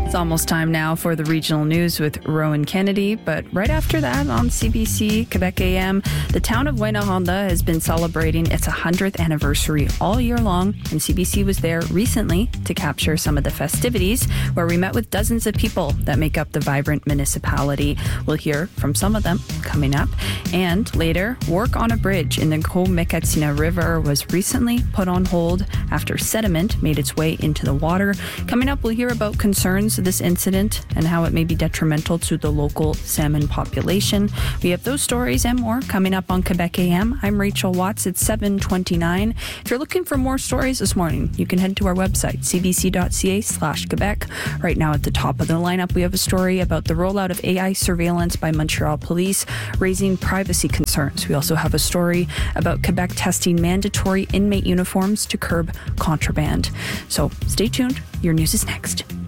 It's almost time now for the regional news with Rowan Kennedy, but right after that on CBC Quebec AM, the town of Rouyn Noranda has been celebrating its 100th anniversary all year long, and CBC was there recently to capture some of the festivities, where we met with dozens of people that make up the vibrant municipality. We'll hear from some of them coming up. And later, work on a bridge in the Gros-Mécatina River was recently put on hold after sediment made its way into the water. Coming up, we'll hear about concerns of this incident and how it may be detrimental to the local salmon population. We have those stories and more coming up on Quebec AM. I'm Rachel Watts. It's 7:29. If you're looking for more stories this morning, you can head to our website, cbc.ca/Quebec. Right now at the top of the lineup, we have a story about the rollout of AI surveillance by Montreal Police, raising privacy concerns. We also have a story about Quebec testing mandatory inmate uniforms to curb contraband. So stay tuned. Your news is next.